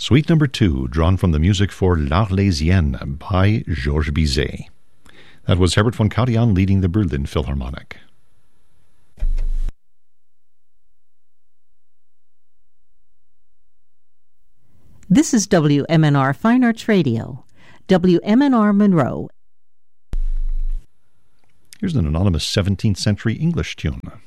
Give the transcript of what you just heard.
Suite number 2, drawn from the music for L'Arlésienne by Georges Bizet. That was Herbert von Karajan leading the Berlin Philharmonic. This is WMNR Fine Arts Radio, WMNR Monroe. Here's an anonymous 17th century English tune.